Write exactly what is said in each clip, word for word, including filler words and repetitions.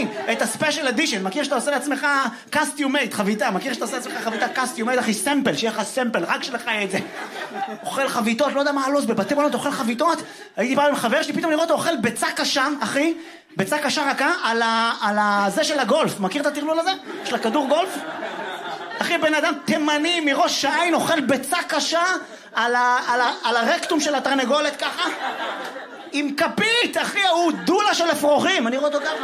עדיין את הספיישל אדישן. מכיר שאתה עושה לעצמך קסטיום מייד, חביתה, מכיר שאתה עושה לעצמך חביתה קסטיום מייד, אחי, סמפל, שיהיה לך סמפל, רק שלך יהיה את זה. אוכל חביתות, לא יודע מה הלו"ז, בבתי מלון אוכל חביתות. הייתי פעם עם חבר שלי, פתאום לראות אותו אוכל ביצה קשה, אחי, ביצה קשה רכה על ה... על הזה של הגולף. מכיר את הטרלול הזה? של הכדור גולף? אחי, בן אדם תימני מראש העין אוכל ביצה קשה על ה... על ה... על הרקטום של התרנגולת ככה. עם כפית, אחי, הוא דולה של אפרוחים, אני רואה אותו ככה.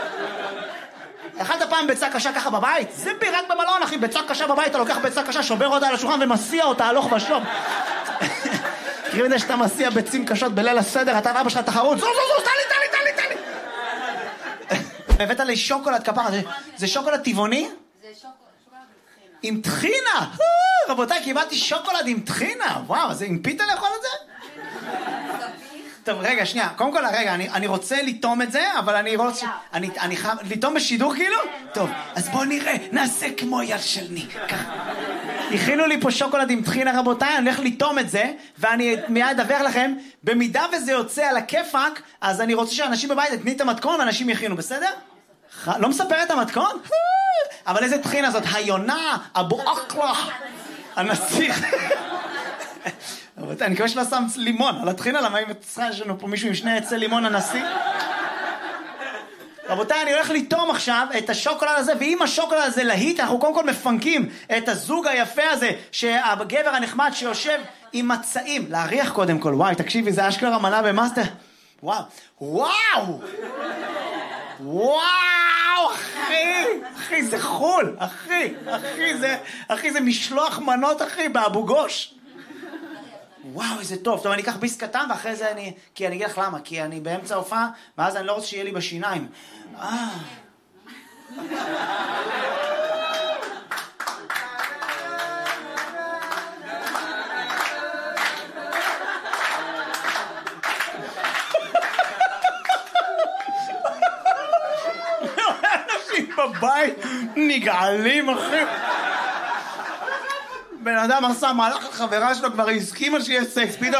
אכלת פעם ביצה קשה ככה בבית? זה בי רק במלון, אחי, ביצה קשה בבית, אתה לוקח ביצה קשה, שובר אותה על השולחן ומסיע אותה הלוך ושוב. מכירים את זה שאתה מסיע ביצים קשות בליל הסדר, אתה ואבא שלך תחרות, זו, זו, זו, תן לי, תן לי, תן לי, תן לי. הבאת לי שוקולד כפרה, זה שוקולד טבעוני? זה שוקולד עם טחינה. רבותיי, קיבלתי שוקולד עם טחינה. וואו, זה עם פיתה לאכול את זה? טוב, רגע, שנייה. קודם כל, רגע, אני, אני רוצה לטום את זה, אבל אני רוצה... אני, אני חייב... לטום בשידור כאילו? טוב, אז בואו נראה. נעשה כמו יד של ניק. ככה. הכינו לי פה שוקולד עם טחינה, רבותיי, אני הולך לטום את זה, ואני מיד אדווח לכם, במידה וזה יוצא על הכיפק, אז אני רוצה שאנשים בבית יתני את המתכון, ואנשים יכינו, בסדר? לא מספר את המתכון? אבל איזה טחינה זאת? היונה, אבו אקלה, הנסיך. רבותיי, אני מקווה שלא שם לימון על הטחינה, למה אם צריכה יש לנו פה מישהו עם שני עצי לימון הנשיא? רבותיי, אני הולך לטום עכשיו את השוקולד הזה, ואם השוקולד הזה להיט, אנחנו קודם כל מפנקים את הזוג היפה הזה, שהגבר הנחמד שיושב עם מצעים. להריח קודם כל, וואי, תקשיבי, זה אשכרה מנה במאסטר. וואו, וואו! וואו, אחי! אחי, זה חול! אחי, אחי, זה, אחי, זה משלוח מנות, אחי, באבו גוש. וואו, איזה טוב. טוב, אני אקח ביס קטן, ואחרי זה אני... כי אני אגיד לך למה, כי אני באמצע הופעה, ואז אני לא רוצה שיהיה לי בשיניים. אה... אנשים בבית נגעלים, אחי. בן אדם עשה מהלך לחברה שלו, כבר הסכימה שיהיה סקס, פתאום...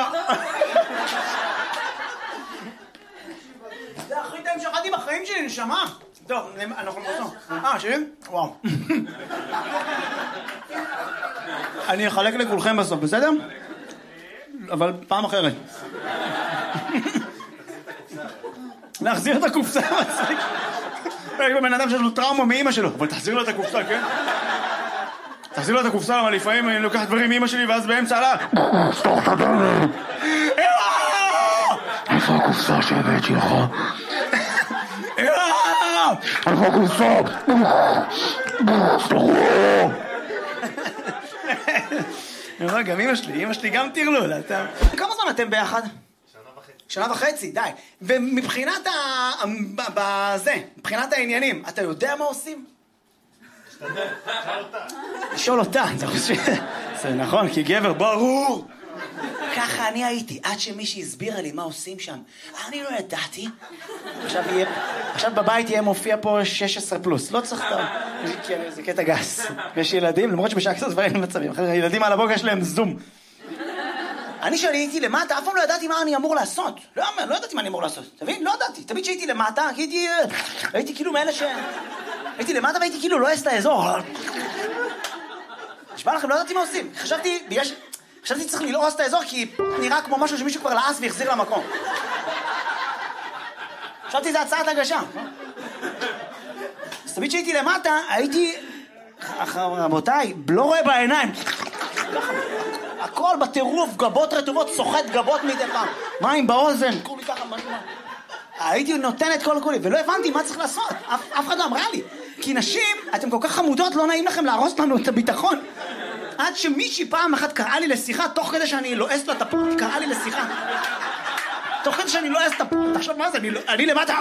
זה הכי טעים שאכלתי בחיים שלי, נשמה. טוב, אנחנו נבוא. אה, שלי? וואו. אני אחלק לכולכם בסוף, בסדר? אבל פעם אחרת. להחזיר את הקופסה, מצחיק. בן אדם שיש לו טראומה מאמא שלו, אבל תחזיר לו את הקופסה, כן? תחזיר לו את הקופסה, אבל לפעמים אני לוקח דברים מאמא שלי, ואז באמצע עלה... סתוך את הדרך! איפה הקופסה שהבאתי לך? איפה הקופסה? סתוך! גם אמא שלי, אמא שלי גם תרלול. כמה זמן אתם ביחד? שנה וחצי. שנה וחצי, די. ומבחינת ה... זה, מבחינת העניינים, אתה יודע מה עושים? לשאול אותה, אתה חושב? זה נכון, כי גבר ברור. ככה אני הייתי, עד שמישהי הסבירה לי מה עושים שם. אני לא ידעתי. עכשיו בבית יהיה מופיע פה שש עשרה פלוס. לא צריך את זה קטע גס. יש ילדים, למרות שבשעה כזאת דברים מצבים. ילדים על הבוקר יש להם זום. אני שאני הייתי למטה, אף פעם לא ידעתי מה אני אמור לעשות. לא, לא ידעתי מה אני אמור לעשות. תבין? לא ידעתי. תמיד שהייתי למטה, הייתי... הייתי כאילו מאלה ש... הייתי למטה והייתי כאילו לא אעשה האזור. נשמע לכם, לא ידעתי מה עושים. חשבתי, בגלל ש... חשבתי צריך ללעוס את האזור, כי נראה כמו משהו שמישהו כבר לעס והחזיר למקום. חשבתי זה הצעת הגשה. אז תמיד שהייתי למטה, הייתי... רבותיי, לא רואה בעיניים. הכל בטירוף, גבות רטובות, סוחט גבות מדי פעם. מים באוזן, קורא לי ככה משהו. הייתי נותן את כל הכולי, ולא הבנתי מה צריך לעשות. אף, אף אחד לא אמרה לי. כי נשים, אתם כל כך חמודות, לא נעים לכם להרוס לנו את הביטחון. עד שמישהי פעם אחת קראה לי לשיחה, תוך כדי שאני לועס לה את הפות, קראה לי לשיחה. תוך כדי שאני לועס את הפות, תחשוב מה זה, אני, אני למטה...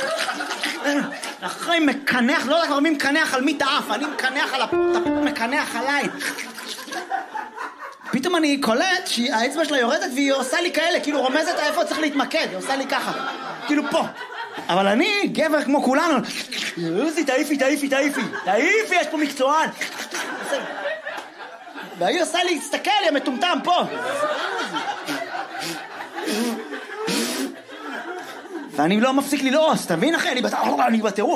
אחרי מקנח, לא יודע כבר מי מקנח על מי תאף, אני מקנח על הפות, הפות מקנח עליי. פתאום אני קולט שהאצבע שלה יורדת והיא עושה לי כאלה, כאילו רומזת איפה צריך להתמקד, היא עושה לי ככה, כאילו פה. אבל אני, גבר כמו כולנו, יוזי, תעיפי, תעיפי, תעיפי, תעיפי, יש פה מקצוען. והיא עושה לי, תסתכל לי, המטומטם פה. ואני לא מפסיק ללעוס, תבין אחי, אני בטירוף.